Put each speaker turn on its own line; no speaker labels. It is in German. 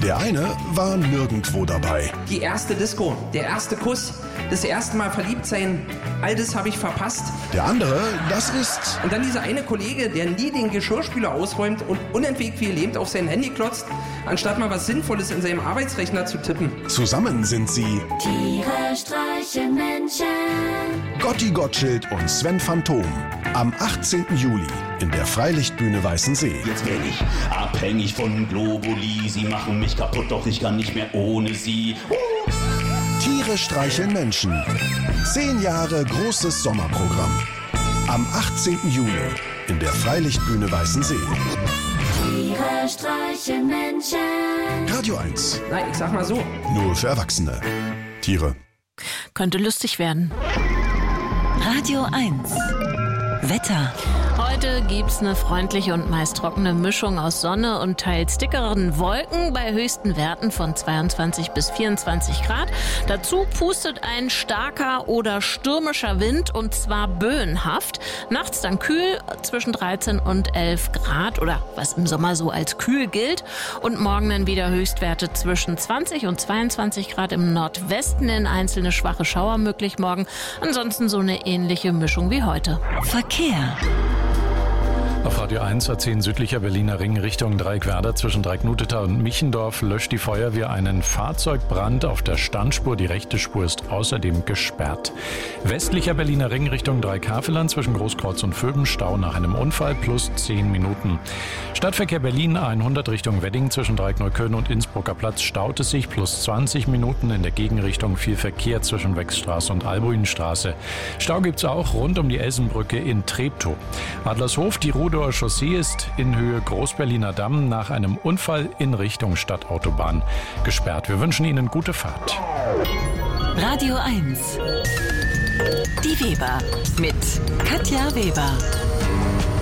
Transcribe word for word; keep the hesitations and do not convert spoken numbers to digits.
Der eine war nirgendwo dabei.
Die erste Disco, der erste Kuss, das erste Mal verliebt sein, all das habe ich verpasst.
Der andere, das ist...
Und dann dieser eine Kollege, der nie den Geschirrspüler ausräumt und unentwegt wie gelähmt auf sein Handy klotzt, anstatt mal was Sinnvolles in seinem Arbeitsrechner zu tippen.
Zusammen sind sie
Tiere streichen Menschen.
Gotti Gottschild und Sven Phantom. Am achtzehnten Juli in der Freilichtbühne Weißensee.
Jetzt bin ich abhängig von Globuli. Sie machen mich kaputt, doch ich kann nicht mehr ohne sie. Uh!
Tiere streicheln Menschen. Zehn Jahre großes Sommerprogramm. Am achtzehnten Juli in der Freilichtbühne Weißensee.
Tiere streichen Menschen.
Radio eins.
Nein, ich sag mal so.
Nur für Erwachsene. Tiere.
Könnte lustig werden.
Radio eins. Wetter.
Heute gibt's eine freundliche und meist trockene Mischung aus Sonne und teils dickeren Wolken bei höchsten Werten von zweiundzwanzig bis vierundzwanzig Grad. Dazu pustet ein starker oder stürmischer Wind und zwar böenhaft. Nachts dann kühl zwischen dreizehn und elf Grad oder was im Sommer so als kühl gilt. Und morgen dann wieder Höchstwerte zwischen zwanzig und zweiundzwanzig Grad im Nordwesten, in einzelne schwache Schauer möglich morgen. Ansonsten so eine ähnliche Mischung wie heute.
Verkehr.
Auf Radio eins A zehn südlicher Berliner Ring Richtung Dreieckwerder zwischen Dreiecknuteta und Michendorf löscht die Feuerwehr einen Fahrzeugbrand auf der Standspur. Die rechte Spur ist außerdem gesperrt. Westlicher Berliner Ring Richtung Dreieckhaveland zwischen Großkreuz und Vöben Stau nach einem Unfall plus zehn Minuten. Stadtverkehr Berlin hundert Richtung Wedding zwischen Dreieckneukölln und Innsbrucker Platz staut es sich plus zwanzig Minuten. In der Gegenrichtung viel Verkehr zwischen Wechsstraße und Albuinstraße. Stau gibt's auch rund um die Elsenbrücke in Treptow. Adlershof, die Rude Chaussee ist in Höhe Großberliner Damm nach einem Unfall in Richtung Stadtautobahn gesperrt. Wir wünschen Ihnen gute Fahrt.
Radio eins. Die Weber mit Katja Weber.